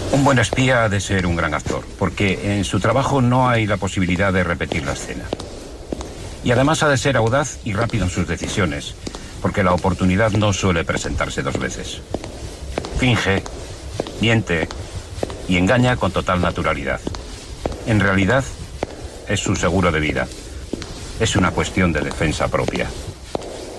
Un buen espía ha de ser un gran actor, porque en su trabajo no hay la posibilidad de repetir la escena. Y además ha de ser audaz y rápido en sus decisiones, porque la oportunidad no suele presentarse dos veces. Finge, miente y engaña con total naturalidad. En realidad, es su seguro de vida. Es una cuestión de defensa propia.